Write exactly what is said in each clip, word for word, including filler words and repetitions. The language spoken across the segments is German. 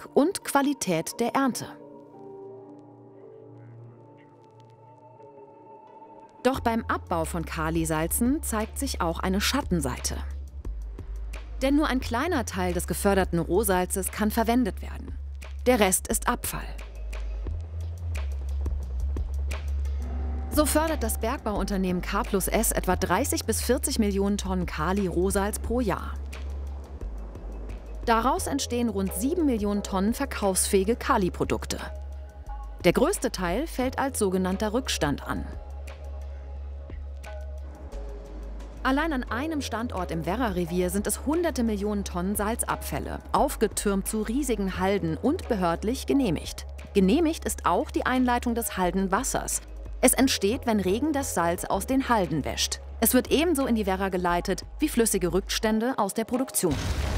Ertrag und Qualität der Ernte. Doch beim Abbau von Kalisalzen zeigt sich auch eine Schattenseite. Denn nur ein kleiner Teil des geförderten Rohsalzes kann verwendet werden. Der Rest ist Abfall. So fördert das Bergbauunternehmen K plus S etwa dreißig bis vierzig Millionen Tonnen Kali-Rohsalz pro Jahr. Daraus entstehen rund sieben Millionen Tonnen verkaufsfähige Kali-Produkte. Der größte Teil fällt als sogenannter Rückstand an. Allein an einem Standort im Werra-Revier sind es hunderte Millionen Tonnen Salzabfälle, aufgetürmt zu riesigen Halden und behördlich genehmigt. Genehmigt ist auch die Einleitung des Haldenwassers. Es entsteht, wenn Regen das Salz aus den Halden wäscht. Es wird ebenso in die Werra geleitet wie flüssige Rückstände aus der Produktion.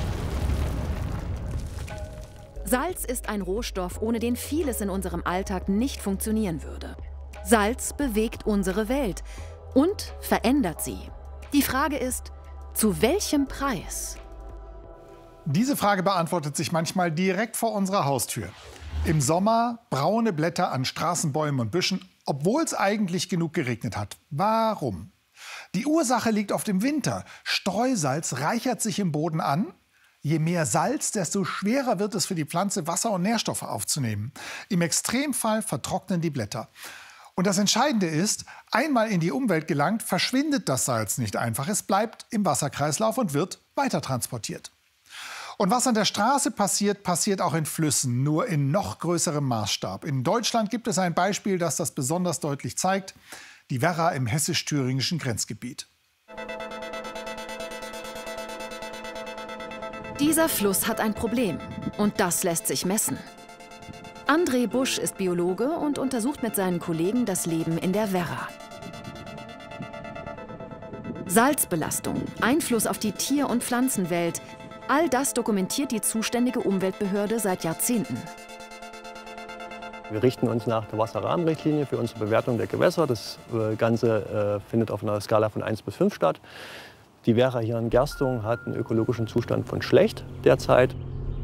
Salz ist ein Rohstoff, ohne den vieles in unserem Alltag nicht funktionieren würde. Salz bewegt unsere Welt und verändert sie. Die Frage ist, zu welchem Preis? Diese Frage beantwortet sich manchmal direkt vor unserer Haustür. Im Sommer braune Blätter an Straßenbäumen und Büschen, obwohl es eigentlich genug geregnet hat. Warum? Die Ursache liegt auf dem Winter. Streusalz reichert sich im Boden an. Je mehr Salz, desto schwerer wird es für die Pflanze, Wasser und Nährstoffe aufzunehmen. Im Extremfall vertrocknen die Blätter. Und das Entscheidende ist, einmal in die Umwelt gelangt, verschwindet das Salz nicht einfach. Es bleibt im Wasserkreislauf und wird weitertransportiert. Und was an der Straße passiert, passiert auch in Flüssen, nur in noch größerem Maßstab. In Deutschland gibt es ein Beispiel, das das besonders deutlich zeigt: die Werra im hessisch-thüringischen Grenzgebiet. Dieser Fluss hat ein Problem und das lässt sich messen. André Busch ist Biologe und untersucht mit seinen Kollegen das Leben in der Werra. Salzbelastung, Einfluss auf die Tier- und Pflanzenwelt, all das dokumentiert die zuständige Umweltbehörde seit Jahrzehnten. Wir richten uns nach der Wasserrahmenrichtlinie für unsere Bewertung der Gewässer. Das Ganze äh, findet auf einer Skala von eins bis fünf statt. Die Werra hier in Gerstung hat einen ökologischen Zustand von schlecht derzeit.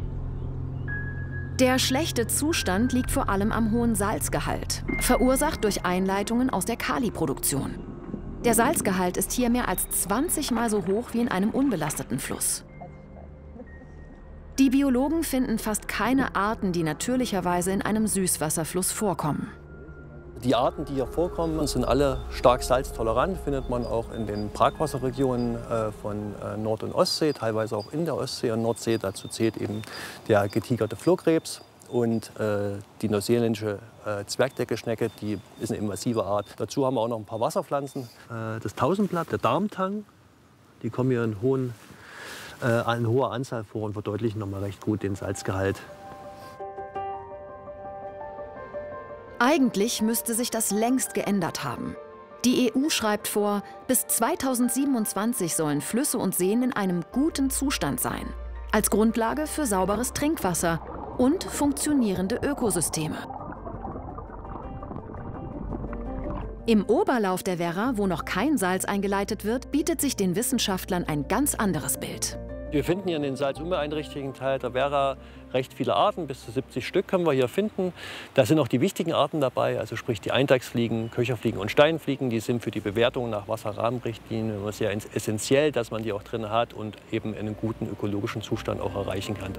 Der schlechte Zustand liegt vor allem am hohen Salzgehalt, verursacht durch Einleitungen aus der Kali-Produktion. Der Salzgehalt ist hier mehr als zwanzig Mal so hoch wie in einem unbelasteten Fluss. Die Biologen finden fast keine Arten, die natürlicherweise in einem Süßwasserfluss vorkommen. Die Arten, die hier vorkommen, sind alle stark salztolerant, findet man auch in den Brackwasserregionen äh, von äh, Nord- und Ostsee, teilweise auch in der Ostsee und Nordsee. Dazu zählt eben der getigerte Flohkrebs und äh, die neuseeländische äh, Zwergdeckelschnecke, die ist eine invasive Art. Dazu haben wir auch noch ein paar Wasserpflanzen. Äh, das Tausendblatt, der Darmtang, die kommen hier in, hohen, äh, in hoher Anzahl vor und verdeutlichen noch mal recht gut den Salzgehalt. Eigentlich müsste sich das längst geändert haben. Die E U schreibt vor, bis zweitausendsiebenundzwanzig sollen Flüsse und Seen in einem guten Zustand sein. Als Grundlage für sauberes Trinkwasser und funktionierende Ökosysteme. Im Oberlauf der Werra, wo noch kein Salz eingeleitet wird, bietet sich den Wissenschaftlern ein ganz anderes Bild. Wir finden hier in den salzunbeeinträchtigten Teil der Werra recht viele Arten, bis zu siebzig Stück können wir hier finden. Da sind auch die wichtigen Arten dabei, also sprich die Eindachsfliegen, Köcherfliegen und Steinfliegen. Die sind für die Bewertung nach Wasserrahmenrichtlinien immer sehr essentiell, dass man die auch drin hat und eben in einem guten ökologischen Zustand auch erreichen kann.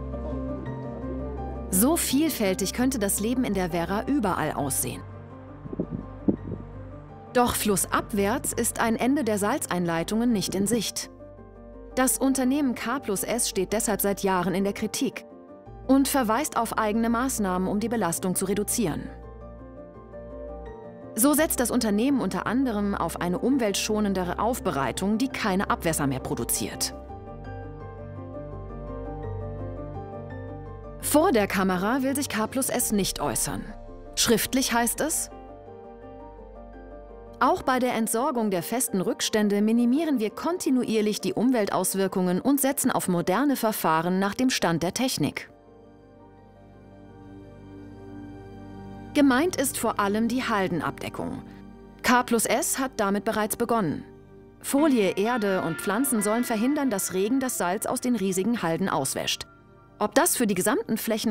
So vielfältig könnte das Leben in der Werra überall aussehen. Doch flussabwärts ist ein Ende der Salzeinleitungen nicht in Sicht. Das Unternehmen K plus S steht deshalb seit Jahren in der Kritik und verweist auf eigene Maßnahmen, um die Belastung zu reduzieren. So setzt das Unternehmen unter anderem auf eine umweltschonendere Aufbereitung, die keine Abwässer mehr produziert. Vor der Kamera will sich K plus S nicht äußern. Schriftlich heißt es: Auch bei der Entsorgung der festen Rückstände minimieren wir kontinuierlich die Umweltauswirkungen und setzen auf moderne Verfahren nach dem Stand der Technik. Gemeint ist vor allem die Haldenabdeckung. K plus S hat damit bereits begonnen. Folie, Erde und Pflanzen sollen verhindern, dass Regen das Salz aus den riesigen Halden auswäscht. Ob das für die gesamten Flächen